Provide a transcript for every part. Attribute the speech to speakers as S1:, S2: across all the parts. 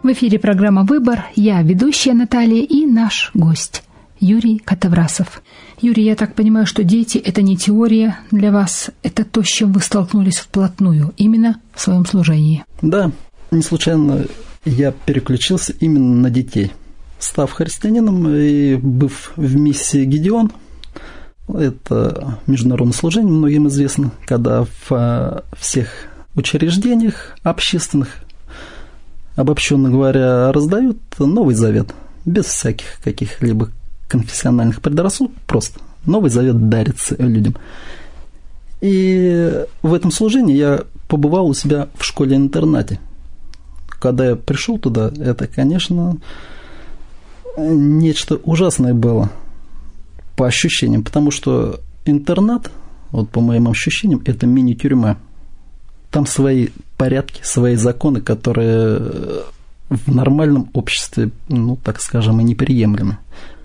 S1: В эфире программа «Выбор». Я ведущая Наталья и наш гость Юрий Катаврасов. Юрий, я так понимаю, что дети – это не теория для вас, это то, с чем вы столкнулись вплотную, именно в своем служении.
S2: Да, не случайно я переключился именно на детей. Став христианином и быв в миссии «Гедеон», это международное служение, многим известно, когда в всех учреждениях общественных, обобщенно говоря, раздают Новый Завет, без всяких каких-либо конфессиональных предрассудков, просто Новый Завет дарится людям. И в этом служении я побывал у себя в школе-интернате. Когда я пришел туда, это, конечно, нечто ужасное было по ощущениям, потому что интернат, вот по моим ощущениям, это мини-тюрьма. Там свои порядки, свои законы, которые в нормальном обществе, ну, так скажем, и неприемлемы.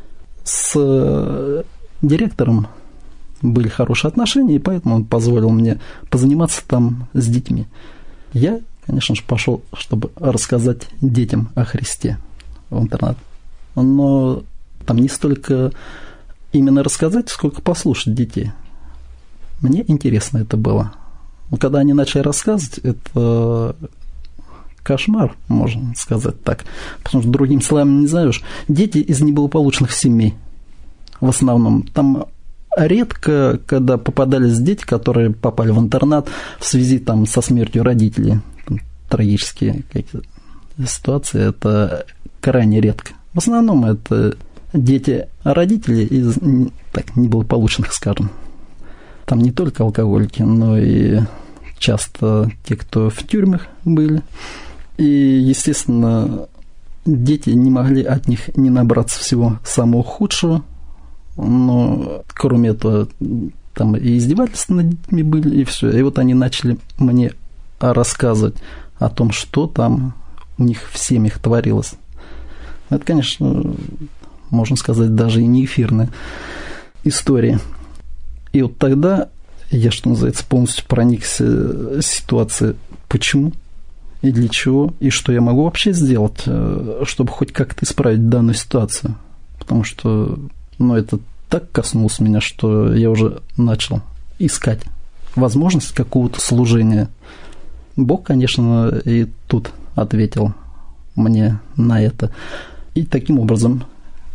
S2: С директором были хорошие отношения, и поэтому он позволил мне позаниматься там с детьми. Я, конечно же, пошел, чтобы рассказать детям о Христе в интернат. Но там не столько именно рассказать, сколько послушать детей. Мне интересно это было. Но когда они начали рассказывать, это кошмар, можно сказать так. Потому что, другими словами, не знаешь, дети из неблагополучных семей. В основном. Там редко, когда попадались дети, которые попали в интернат в связи там, со смертью родителей. Там, трагические какие-то ситуации. Это крайне редко. В основном это дети родителей из так, неблагополучных, скажем. Там не только алкоголики, но и часто те, кто в тюрьмах были. И, естественно, дети не могли от них не набраться всего самого худшего. Но, кроме этого, там и издевательства над детьми были, и все. И вот они начали мне рассказывать о том, что там у них в семьях творилось. Это, конечно, можно сказать, даже и не эфирная история. И вот тогда я, что называется, полностью проникся ситуацией, почему и для чего, и что я могу вообще сделать, чтобы хоть как-то исправить данную ситуацию. Потому что, ну, это так коснулось меня, что я уже начал искать возможность какого-то служения. Бог, конечно, и тут ответил мне на это. И таким образом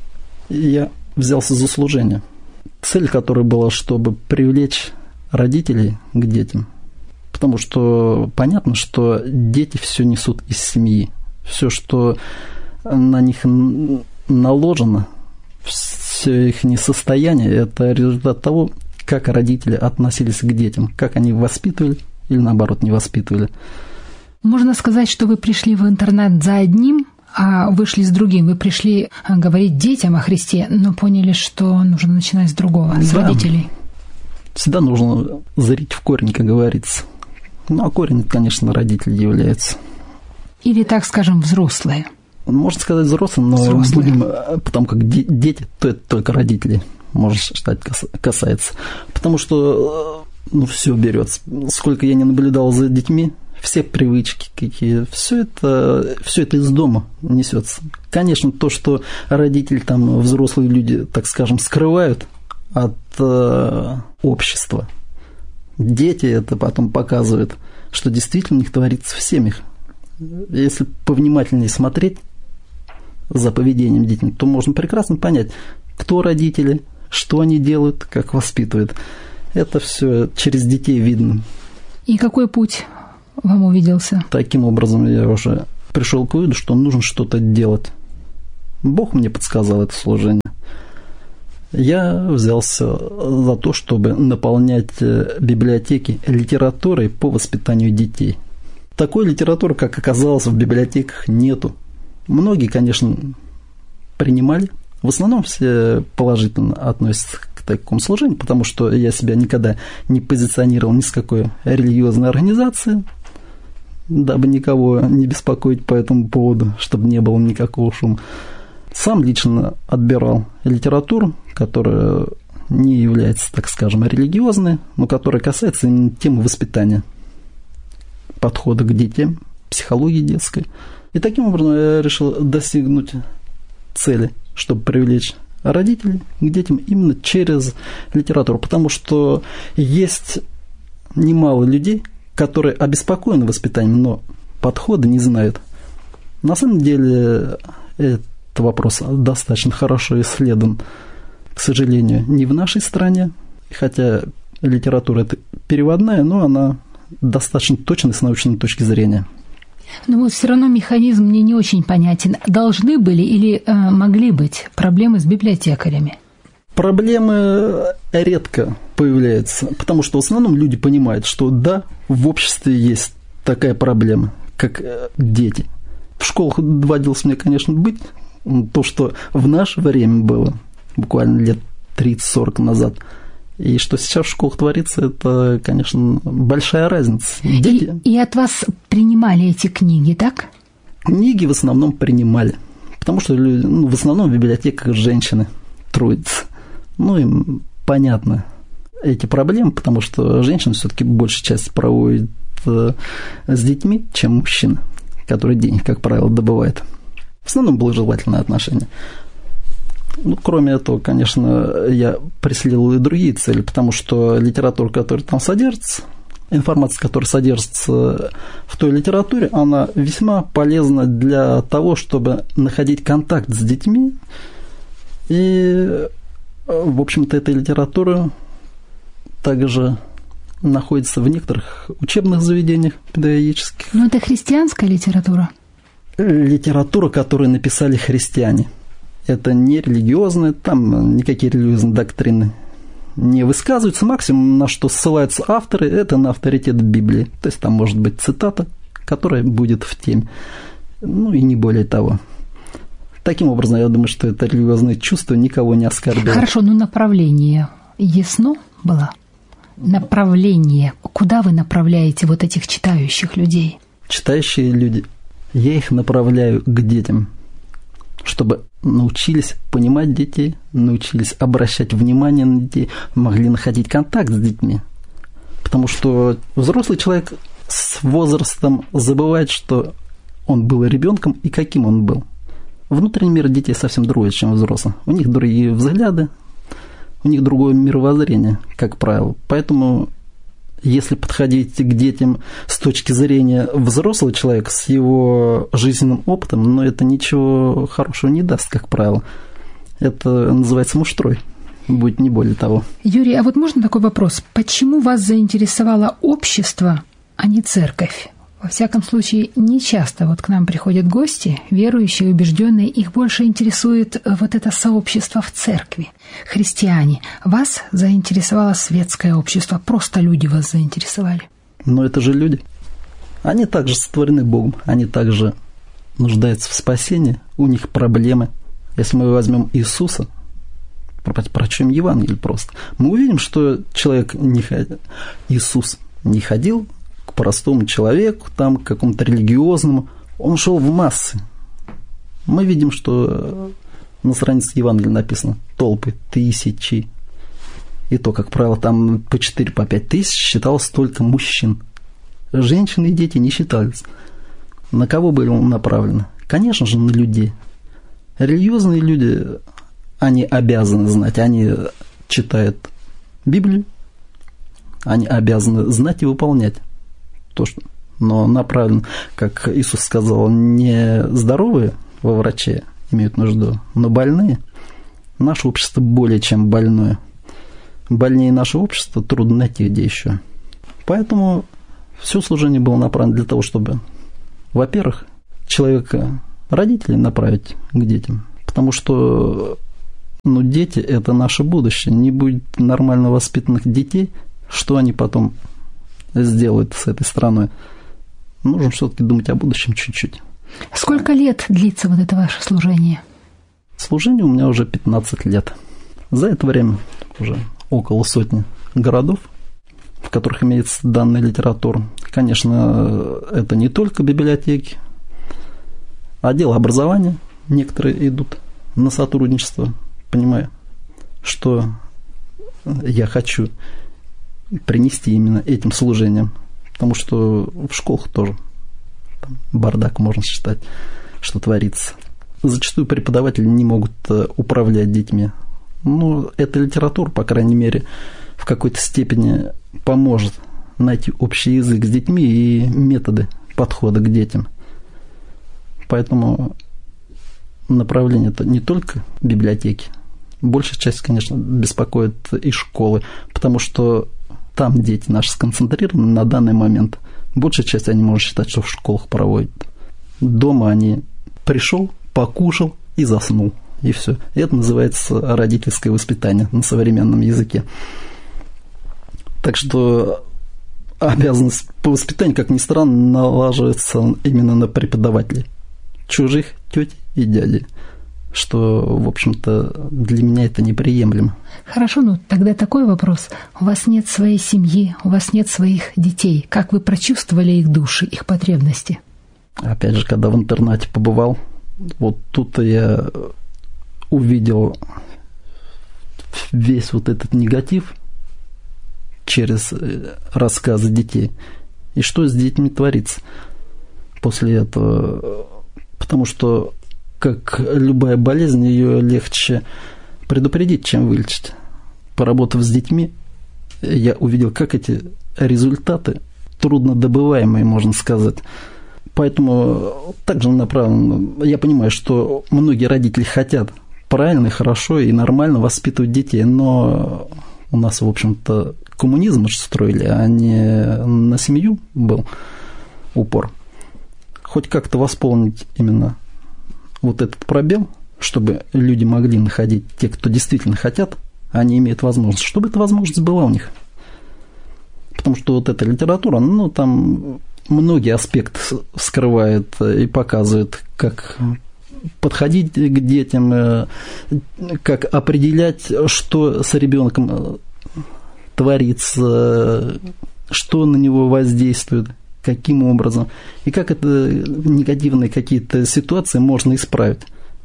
S2: я взялся за служение. Цель которой была, чтобы привлечь родителей к детям. Потому что понятно, что дети все несут из семьи. Все, что на них наложено, все их состояние, это результат того, как родители относились к детям, как они воспитывали или, наоборот, не воспитывали.
S1: Можно сказать, что вы пришли в интернат за одним, а вышли с другим. Вы пришли говорить детям о Христе, но поняли, что нужно начинать с другого, с родителей.
S2: Всегда нужно зрить в корень, как говорится. Ну, а корень, конечно, родители являются.
S1: Или, так скажем, взрослые.
S2: Можно сказать взрослые, но будем, потому как дети, то это только родителей, можно считать, касается. Потому что, ну, все берется. Сколько я не наблюдал за детьми, все привычки какие, все это из дома несется. Конечно, то, что родители, там, взрослые люди, так скажем, скрывают от общества, дети это потом показывают, что действительно у них творится в семьях. Если повнимательнее смотреть за поведением детей, то можно прекрасно понять, кто родители, что они делают, как воспитывают. Это все через детей видно.
S1: И какой путь вам увиделся? Таким
S2: образом, я уже пришел к выводу, что нужно что-то делать. Бог мне подсказал это служение. Я взялся за то, чтобы наполнять библиотеки литературой по воспитанию детей. Такой литературы, как оказалось, в библиотеках нету. Многие, конечно, принимали. В основном все положительно относятся к такому служению, потому что я себя никогда не позиционировал ни с какой религиозной организацией, дабы никого не беспокоить по этому поводу, чтобы не было никакого шума. Сам лично отбирал литературу, которая не является, так скажем, религиозной, но которая касается именно темы воспитания, подхода к детям, психологии детской. И таким образом я решил достигнуть цели, чтобы привлечь родителей к детям именно через литературу. Потому что есть немало людей, которые обеспокоены воспитанием, но подхода не знают. На самом деле этот вопрос достаточно хорошо исследован, к сожалению, не в нашей стране, хотя литература это переводная, но она достаточно точна с научной точки зрения.
S1: Но вот все равно механизм мне не очень понятен. Должны были или могли быть проблемы с библиотекарями?
S2: Проблемы редко появляются, потому что в основном люди понимают, что да, в обществе есть такая проблема, как дети. В школах доводилось мне, конечно, быть, то, что в наше время было, буквально лет 30-40 назад, и что сейчас в школах творится, это, конечно, большая разница. Дети...
S1: И от вас принимали эти книги, так?
S2: Книги в основном принимали, потому что люди, в основном в библиотеках женщины трудятся. Им понятно эти проблемы, потому что женщины все-таки большую часть проводят с детьми, чем мужчины, которые денег, как правило, добывают. В основном благожелательное отношение. Кроме этого, конечно, я преследовал и другие цели, потому что литература, которая там содержится, информация, которая содержится в той литературе, она весьма полезна для того, чтобы находить контакт с детьми. И, в общем-то, эта литература также находится в некоторых учебных заведениях педагогических.
S1: Но это христианская литература?
S2: Литература, которую написали христиане. Это не религиозная, там никакие религиозные доктрины не высказываются. Максимум, на что ссылаются авторы, это на авторитет Библии. То есть там может быть цитата, которая будет в теме. И не более того. Таким образом, я думаю, что это религиозное чувство никого не оскорбило.
S1: Хорошо, направление ясно было? Направление. Куда вы направляете вот этих читающих людей?
S2: Читающие люди. Я их направляю к детям, чтобы научились понимать детей, научились обращать внимание на детей, могли находить контакт с детьми. Потому что взрослый человек с возрастом забывает, что он был ребенком и каким он был. Внутренний мир детей совсем другой, чем взрослых. У них другие взгляды, у них другое мировоззрение, как правило. Поэтому, если подходить к детям с точки зрения взрослого человека, с его жизненным опытом, это ничего хорошего не даст, как правило. Это называется муштрой, будет не более того.
S1: Юрий, а вот можно такой вопрос? Почему вас заинтересовало общество, а не церковь? Во всяком случае, не часто к нам приходят гости, верующие, убежденные, их больше интересует вот это сообщество в церкви, христиане. Вас заинтересовало светское общество, просто люди вас заинтересовали.
S2: Но это же люди. Они также сотворены Богом, они также нуждаются в спасении, у них проблемы. Если мы возьмем Иисуса, прочтем Евангелие просто, мы увидим, что человек Иисус не ходил к простому человеку, к какому-то религиозному, он шел в массы. Мы видим, что на странице Евангелия написано толпы, тысячи. И то, как правило, там по 4, по 5 тысяч считалось только мужчин. Женщины и дети не считались. На кого были направлены? Конечно же, на людей. Религиозные люди, они обязаны знать, они читают Библию, они обязаны знать и выполнять. Но направлен, как Иисус сказал, не здоровые во враче имеют нужду, но больные. Наше общество более чем больное. Больнее нашего общества трудно найти где еще. Поэтому все служение было направлено для того, чтобы, во-первых, человека, родителей направить к детям. Потому что дети – это наше будущее. Не будет нормально воспитанных детей, что они потом сделают с этой страной. Нужно все-таки думать о будущем чуть-чуть.
S1: Сколько лет длится вот это ваше служение?
S2: Служение у меня уже 15 лет. За это время уже около сотни городов, в которых имеется данная литература. Конечно, это не только библиотеки. Отдел образования некоторые идут на сотрудничество, понимая, что я хочу принести именно этим служением. Потому что в школах тоже бардак, можно считать, что творится. Зачастую преподаватели не могут управлять детьми. Ну, эта литература, по крайней мере, в какой-то степени поможет найти общий язык с детьми и методы подхода к детям. Поэтому направление это не только библиотеки. Большая часть, конечно, беспокоит и школы, потому что там дети наши сконцентрированы на данный момент. Большая часть они, можно считать, что в школах проводят. Дома они пришел, покушал и заснул. И все. И это называется родительское воспитание на современном языке. Так что обязанность по воспитанию, как ни странно, налаживается именно на преподавателей. Чужих теть и дяди. Что, в общем-то, для меня это неприемлемо.
S1: Хорошо, ну тогда такой вопрос. У вас нет своей семьи, у вас нет своих детей. Как вы прочувствовали их души, их потребности?
S2: Опять же, когда в интернате побывал, вот тут я увидел весь вот этот негатив через рассказы детей. И что с детьми творится после этого? Потому что, как любая болезнь, ее легче предупредить, чем вылечить. Поработав с детьми, я увидел, как эти результаты труднодобываемые, можно сказать. Поэтому также направлено. Я понимаю, что многие родители хотят правильно, хорошо и нормально воспитывать детей, но у нас, в общем-то, коммунизм строили, а не на семью был упор. Хоть как-то восполнить именно вот этот пробел, чтобы люди могли находить, те, кто действительно хотят, они имеют возможность, чтобы эта возможность была у них. Потому что вот эта литература, ну, там многие аспекты скрывает и показывает, как подходить к детям, как определять, что с ребенком творится, что на него воздействует, каким образом, и как это негативные какие-то ситуации можно исправить.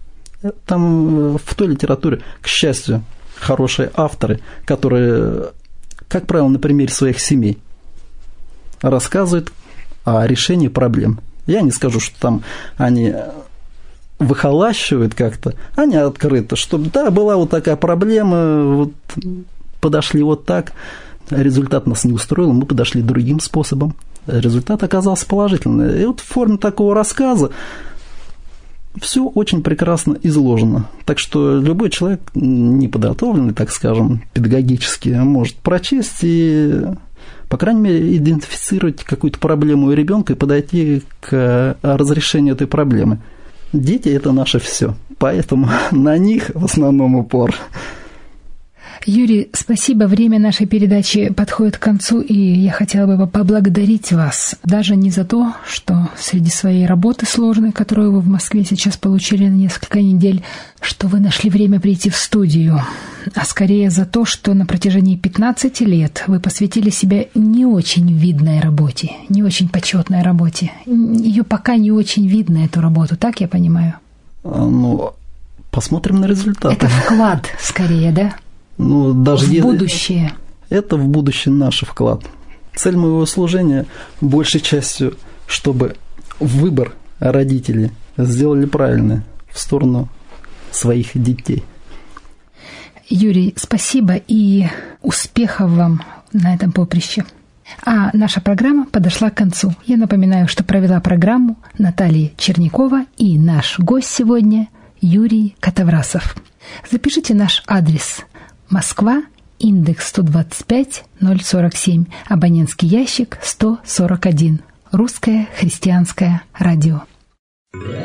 S2: Там в той литературе, к счастью, хорошие авторы, которые, как правило, на примере своих семей рассказывают о решении проблем. Я не скажу, что там они выхолащивают как-то, они открыты, чтобы, да, была вот такая проблема, вот подошли вот так, результат нас не устроил, мы подошли другим способом. Результат оказался положительный. И вот в форме такого рассказа все очень прекрасно изложено. Так что любой человек, неподготовленный, так скажем, педагогически, может прочесть и, по крайней мере, идентифицировать какую-то проблему у ребенка и подойти к разрешению этой проблемы. Дети – это наше все, поэтому на них в основном упор.
S1: Юрий, спасибо. Время нашей передачи подходит к концу, и я хотела бы поблагодарить вас даже не за то, что среди своей работы сложной, которую вы в Москве сейчас получили на несколько недель, что вы нашли время прийти в студию, а скорее за то, что на протяжении 15 лет вы посвятили себя не очень видной работе, не очень почетной работе. Ее пока не очень видно, эту работу, так я понимаю?
S2: Ну, посмотрим на результаты.
S1: Это вклад скорее, да?
S2: Ну, даже
S1: в будущее.
S2: Это в будущее наш вклад. Цель моего служения большей частью, чтобы выбор родителей сделали правильный в сторону своих детей.
S1: Юрий, спасибо и успехов вам на этом поприще. А наша программа подошла к концу. Я напоминаю, что провела программу Наталья Чернякова и наш гость сегодня Юрий Катаврасов. Запишите наш адрес: Москва, индекс 125 047, абонентский ящик 141. Русское христианское радио.